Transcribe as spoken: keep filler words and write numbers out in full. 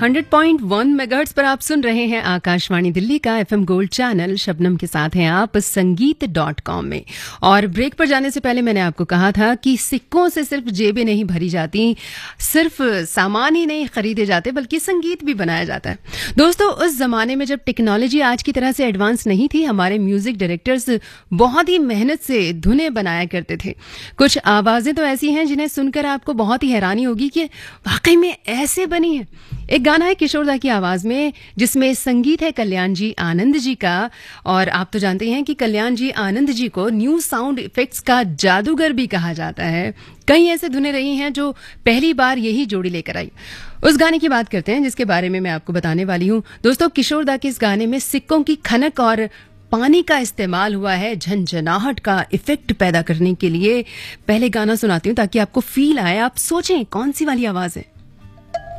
Hundred point one megahertz पर आप सुन रहे हैं आकाशवाणी दिल्ली का एफएम गोल्ड चैनल। शबनम के साथ हैं आप संगीत डॉट कॉम में। और ब्रेक पर जाने से पहले मैंने आपको कहा था कि सिक्कों से सिर्फ जेबें नहीं भरी जाती, सिर्फ सामान ही नहीं खरीदे जाते, बल्कि संगीत भी बनाया जाता है। दोस्तों, उस जमाने में जब टेक्नोलॉजी आज की तरह से एडवांस नहीं थी, हमारे म्यूजिक डायरेक्टर्स बहुत ही मेहनत से धुनें बनाया करते थे। कुछ आवाजें तो ऐसी हैं जिन्हें सुनकर आपको बहुत ही हैरानी होगी कि वाकई में ऐसे बनी है। एक गाना है किशोर दा की आवाज में, जिसमें संगीत है कल्याण जी आनंद जी का। और आप तो जानते हैं कि कल्याण जी आनंद जी को न्यू साउंड इफेक्ट्स का जादूगर भी कहा जाता है। कई ऐसे धुनें रही हैं जो पहली बार यही जोड़ी लेकर आई। उस गाने की बात करते हैं जिसके बारे में मैं आपको बताने वाली हूं। दोस्तों, किशोर दा के इस गाने में सिक्कों की खनक और पानी का इस्तेमाल हुआ है झनझनाहट का इफेक्ट पैदा करने के लिए। पहले गाना सुनाती हूँ ताकि आपको फील आए, आप सोचें कौन सी वाली आवाज है।